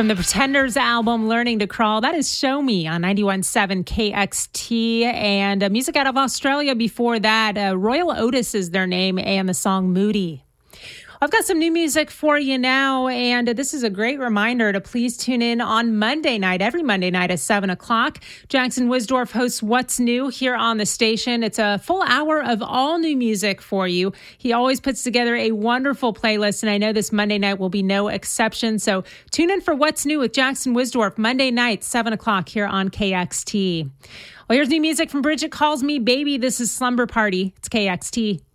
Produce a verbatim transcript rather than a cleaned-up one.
From the Pretenders album, Learning to Crawl, that is Show Me on ninety-one point seven K X T. And uh, music out of Australia before that, uh, Royal Otis is their name, and the song Moody. I've got some new music for you now, and this is a great reminder to please tune in on Monday night, every Monday night at seven o'clock. Jackson Wisdorf hosts What's New here on the station. It's a full hour of all new music for you. He always puts together a wonderful playlist, and I know this Monday night will be no exception. So tune in for What's New with Jackson Wisdorf, Monday night, seven o'clock here on K X T. Well, here's new music from Bridget Calls Me Baby. This is Slumber Party. It's K X T.